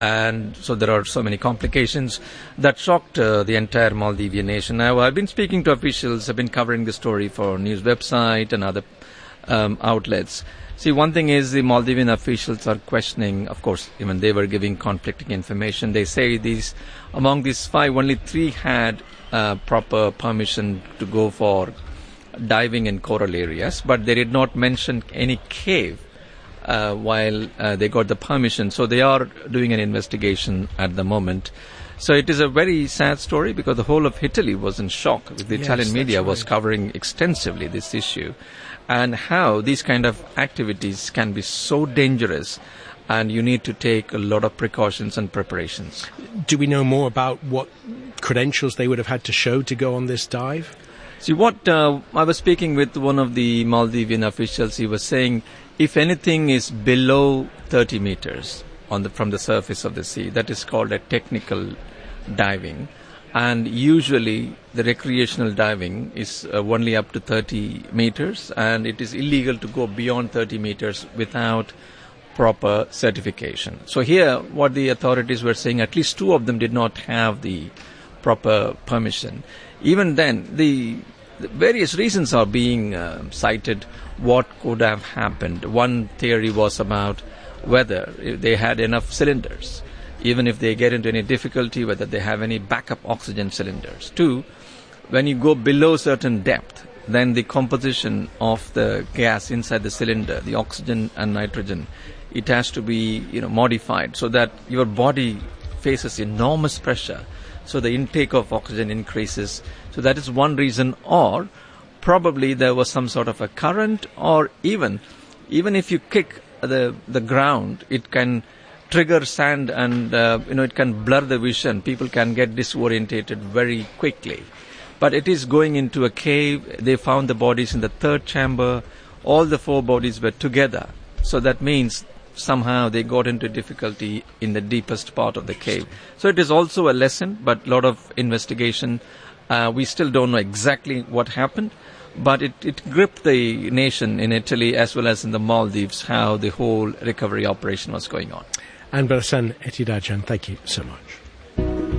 And so there are so many complications that shocked the entire Maldivian nation. Now, I've been speaking to officials, I've been covering the story for news website and other outlets. See, one thing is the Maldivian officials are questioning, of course, even they were giving conflicting information. They say among these 5, only 3 had proper permission to go for diving in coral areas, but they did not mention any cave while they got the permission. So they are doing an investigation at the moment. So it is a very sad story because the whole of Italy was in shock. The Italian media was covering extensively this issue and how these kind of activities can be so dangerous, and you need to take a lot of precautions and preparations. Do we know more about what credentials they would have had to show to go on this dive? See, what I was speaking with one of the Maldivian officials, he was saying if anything is below 30 meters from the surface of the sea, that is called a technical diving. And usually the recreational diving is only up to 30 meters, and it is illegal to go beyond 30 meters without proper certification. So here, what the authorities were saying, at least 2 of them did not have the proper permission. Even then, the various reasons are being cited what could have happened. One theory was about whether they had enough cylinders, even if they get into any difficulty, whether they have any backup oxygen cylinders. 2, when you go below certain depth, then the composition of the gas inside the cylinder, the oxygen and nitrogen, it has to be modified so that your body faces enormous pressure. So the intake of oxygen increases. So that is one reason, or probably there was some sort of a current, or even if you kick the ground, it can trigger sand and it can blur the vision. People can get disorientated very quickly. But it is going into a cave. They found the bodies in the 3rd chamber. All the 4 bodies were together. So that means somehow they got into difficulty in the deepest part of the cave. So it is also a lesson, but a lot of investigation. We still don't know exactly what happened, but it gripped the nation in Italy as well as in the Maldives, how the whole recovery operation was going on. Anbarasan Etidajan, thank you so much.